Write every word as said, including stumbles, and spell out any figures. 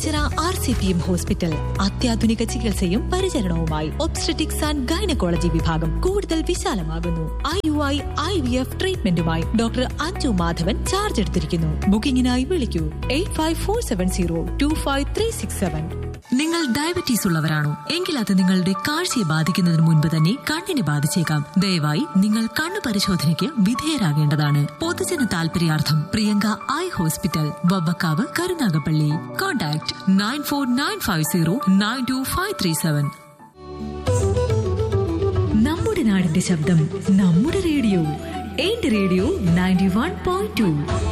Ochira R C P M hospital. അത്യാധുനിക ചികിത്സയും പരിചരണവുമായി ഒബ്സ്ട്രെറ്റിക്സ് and gynaecology വിഭാഗം കൂടുതൽ വിശാലമാകുന്നു. I U I I V F ട്രീറ്റ്മെന്റുമായി doctor Anju Madhavan charge എടുത്തിരിക്കുന്നു. ബുക്കിംഗിനായി വിളിക്കൂ eight five four seven zero to five three six seven. നിങ്ങൾ diabetes ഉള്ളവരാണോ? എങ്കിൽ അത് നിങ്ങളുടെ കാഴ്ചയെ ബാധിക്കുന്നതിന് മുൻപ് തന്നെ കണ്ണിനെ ബാധിച്ചേക്കാം. ദയവായി നിങ്ങൾ കണ്ണു പരിശോധനയ്ക്ക് വിധേയരാകേണ്ടതാണ്. പൊതുജന താൽപര്യാർത്ഥം Priyanka eye hospital, Vavvakkavu, Karunagappally. Contact nine four nine five zero nine to five three seven. നമ്മുടെ നാടിന്റെ ശബ്ദം, നമ്മുടെ റേഡിയോ. എന്റെ radio ninety one point two.